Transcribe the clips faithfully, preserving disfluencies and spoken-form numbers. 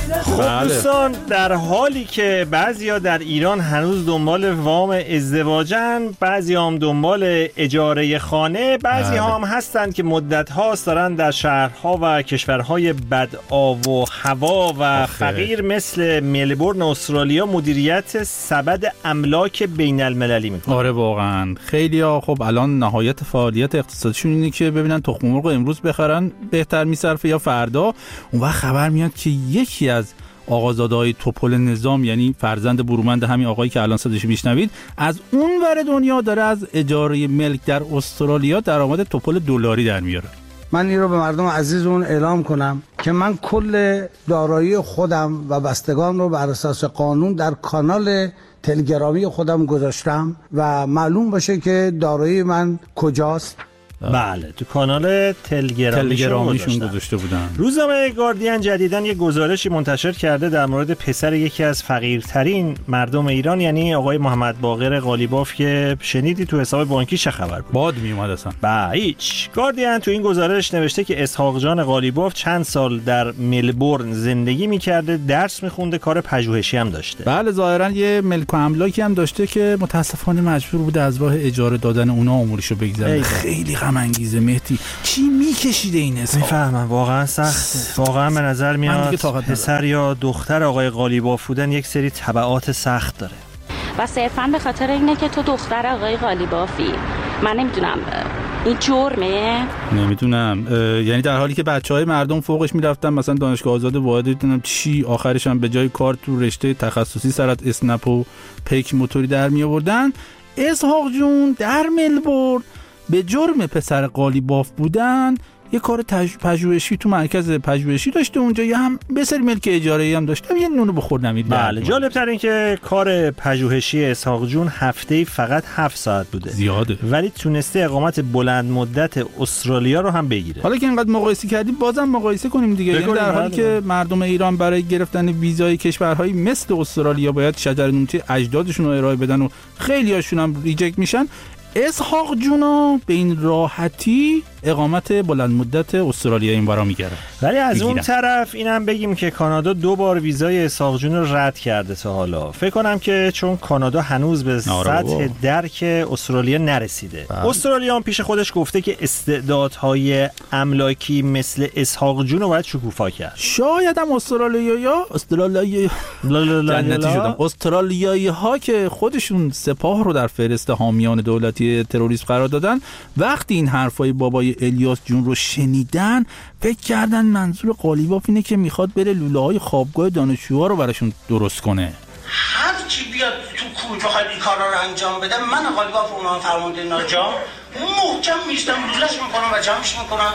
خب دوستان، در حالی که بعضیا در ایران هنوز دنبال وام ازدواجن، بعضی هم دنبال اجاره خانه، بعضی ها هم هستند که مدت هاست دارن در شهرها و کشورهای بد آب و هوا و فقیر مثل ملبورن استرالیا مدیریت سبد املاک بین المللی میکنن. آره واقعا خیلی ها خب الان نهایت فعالیت اقتصادیشون اینه که ببینن تخم مرغ امروز بخرن بهتر میصرفه یا فردا. اون وقت خبر میاد که یکی از آقازاده‌های توپل نظام، یعنی فرزند برومند همین آقایی که الان صداش میشنوید، از اون ور دنیا داره از اجاره ملک در استرالیا درآمد توپل دلاری در میاره. من این رو به مردم عزیزمون اعلام کنم که من کل دارایی خودم و بستگان رو بر اساس قانون در کانال تلگرامی خودم گذاشتم و معلوم باشه که دارایی من کجاست. بله، تو کانال تلگرامیشون گذاشته بودن. روزنامه گاردین جدیداً یه گزارشی منتشر کرده در مورد پسر یکی از فقیرترین مردم ایران، یعنی آقای محمد باقر قالیباف، که شنیدی تو حساب بانکی چه خبر بود؟ باد میومد اصلا. با هیچ. گاردین تو این گزارش نوشته که اسحاق جان قالیباف چند سال در ملبورن زندگی میکرده، درس میخونده، کار پژوهشی هم داشته. بله، ظاهراً یه ملک و املاکی هم داشته که متاسفانه مجبور بوده از راه اجاره دادن اونها امورشو بگذره. خیلی غم انگیزه مهدی. چی میکشیده این حساب؟ میفهمم، واقعا سخته. واقعا به نظر میاد پسر یا دختر آقای قالیباف بودن یک سری تبعات سخت داره. و صرفا به خاطر اینه که تو دختر آقای قالیبافی. من نمیدونم این جرمه؟ نمیدونم، یعنی در حالی که بچهای مردم فوقش میرفتن مثلا دانشگاه آزاد واحد، دیدونم چی آخرش هم به جای کار تو رشته تخصصی سرت اسنپ و پیک موتوری در می آوردن، اسحاق جون در ملبورن به جرم پسر قالیباف بودن یه کار پژوهشی تو مرکز پژوهشی داشته اونجا، یا هم به سری ملک اجاره‌ای هم داشته، یه نونو بخور نمید. بله، جالب تر این که کار پژوهشی اسحاق جون هفته‌ای فقط هفت ساعت بوده. زیاده. ولی تونسته اقامت بلند مدت استرالیا رو هم بگیره. حالا که اینقدر مقایسه کردیم بازم مقایسه کنیم دیگه. یعنی در حالی که مردم ایران برای گرفتن ویزای کشورهای مثل استرالیا باید شجرنامه اجدادشون رو ارائه بدن و خیلی هاشون هم ریجکت میشن، اسحاق جونا به این راحتی اقامت بلند مدت استرالیا این ورا میگیره. ولی از بگیرم. اون طرف اینم بگیم که کانادا دو بار ویزای اسحاق جون رو رد کرده تا حالا. فکر کنم که چون کانادا هنوز به سطح درک استرالیا نرسیده. بله. استرالیا هم پیش خودش گفته که استعدادهای املاکی مثل اسحاق جون رو باید شکوفا کرد. شاید هم استرالیایی ها استرالیایی جنتی شدم استرالیایی ها که خودشون سپاه رو در فهرست حامیان دولتی تروریسم قرار دادن، وقتی این حرفای بابای الیاس جون رو شنیدن فکر کردن منظور قالیباف اینه که میخواد بره لوله‌های خوابگاه دانشجوها رو براشون درست کنه. هر کی بیاد تو کوی بخواد این کارا رو انجام بده، من قالیباف اونها فرمانده ناجام محکم میشتم لوله‌اش میکنم و جمعش میکنم.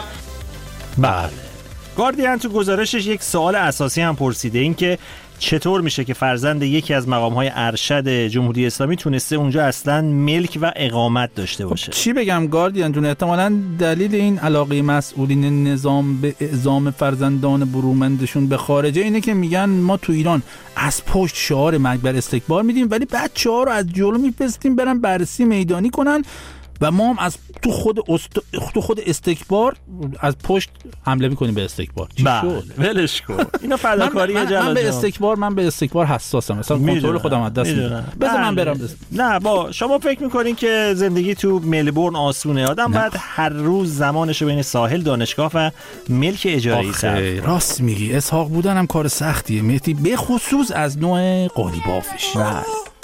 بله. گاردین تو گزارشش یک سوال اساسی هم پرسیده، این که چطور میشه که فرزند یکی از مقام‌های ارشد جمهوری اسلامی تونسته اونجا اصلا ملک و اقامت داشته باشه. چی بگم گاردین جون، احتمالاً دلیل این علاقه مسئولین نظام به اعزام فرزندان برومندشون به خارجه اینه که میگن ما تو ایران از پشت شعار مرگ بر استکبار میدیم، ولی بچه‌ها رو از جلو میفرستیم برن بررسی میدانی کنن و ما هم از تو خود است... تو خود استکبار از پشت حمله میکنیم به استکبار. بله، ولش کن. اینا فداکاری جلال جان. من به استکبار من به استکبار حساسم، مثلا کنترل خودم از دست میدم. بذار من برم. نه با شما فکر میکنین که زندگی تو ملبورن آسونه؟ آدم باید هر روز زمانشو بین ساحل، دانشگاه و ملک اجاره‌ای صرف. راست میگی، اسحاق بودن هم کار سختیه مهدی، به خصوص از نوع قالیبافش.